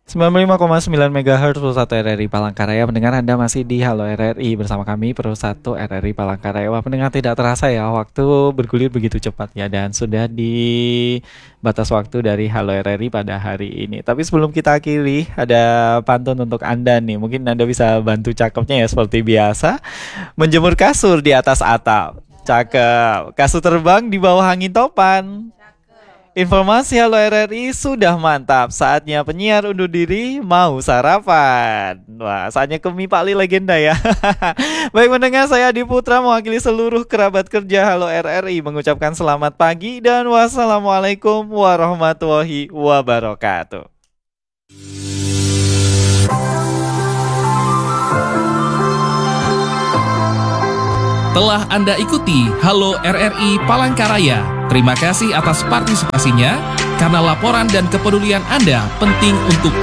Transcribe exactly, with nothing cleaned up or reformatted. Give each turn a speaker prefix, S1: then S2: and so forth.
S1: sembilan puluh lima koma sembilan megahertz Persatu R R I Palangkaraya. Pendengar, Anda masih di Halo R R I bersama kami Persatu R R I Palangkaraya. Wah, pendengar, tidak terasa ya, waktu bergulir begitu cepat ya, dan sudah di batas waktu dari Halo R R I pada hari ini. Tapi sebelum kita akhiri, ada pantun untuk Anda nih. Mungkin Anda bisa bantu cakepnya ya, seperti biasa. Menjemur kasur di atas atap. Cakep. Kasur terbang di bawah angin topan. Informasi Halo R R I sudah mantap. Saatnya penyiar undur diri, mau sarapan. Wah, saatnya ke mie Pak Li legenda ya. Baik mendengar, saya Adi Putra mewakili seluruh kerabat kerja Halo R R I mengucapkan selamat pagi dan wassalamualaikum warahmatullahi wabarakatuh.
S2: Telah Anda ikuti Halo R R I Palangkaraya. Terima kasih atas partisipasinya, karena laporan dan kepedulian Anda penting untuk